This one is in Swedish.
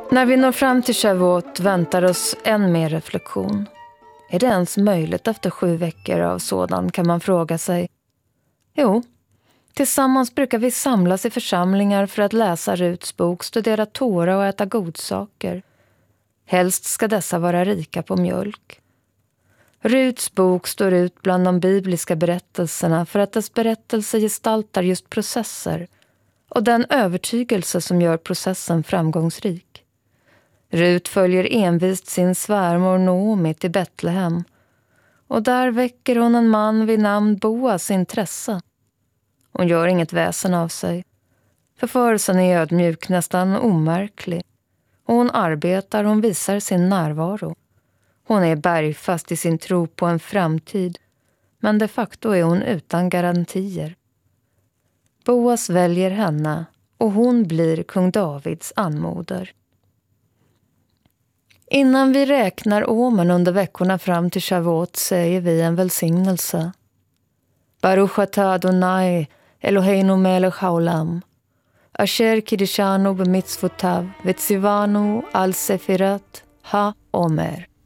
När vi når fram till Shavuot väntar oss än mer reflektion. Är det ens möjligt efter 7 veckor av sådan, kan man fråga sig. Jo, tillsammans brukar vi samlas i församlingar för att läsa Ruts bok, studera Tora och äta godsaker. Helst ska dessa vara rika på mjölk. Ruts bok står ut bland de bibliska berättelserna för att dess berättelse gestaltar just processer och den övertygelse som gör processen framgångsrik. Rut följer envist sin svärmor Naomi till Betlehem och där väcker hon en man vid namn Boas intresse. Hon gör inget väsen av sig. Förförelsen är ödmjuk, nästan omärklig. Och hon arbetar, hon visar sin närvaro. Hon är bergfast i sin tro på en framtid, men de facto är hon utan garantier. Boas väljer henne och hon blir kung Davids anmoder. Innan vi räknar åmen under veckorna fram till Shavuot säger vi en välsignelse. Baruch atah Adonai Eloheinu melech haolam, asher kiddushanu b'mitzvotav v'tzivanu al sefirat ha-omer.